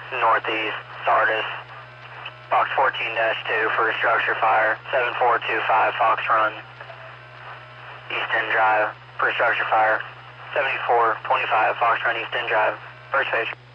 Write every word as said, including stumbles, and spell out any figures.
northeast, Sardis. Fox fourteen dash two for a structure fire. seven four two five Fox Run. East End Drive for a structure fire. seventy-four twenty-five Fox Run East End Drive. First page.